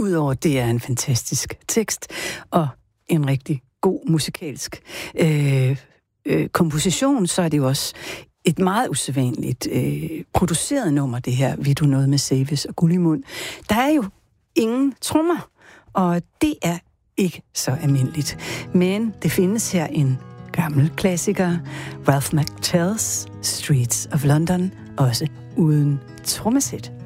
Udover det er en fantastisk tekst og en rigtig god musikalsk komposition, så er det jo også et meget usædvanligt produceret nummer, det her Vil du noget med Savis og Gullimund. Der er jo ingen trommer, og det er ikke så almindeligt. Men det findes her en gammel klassiker, Ralph McTell's Streets of London, også uden trommesæt.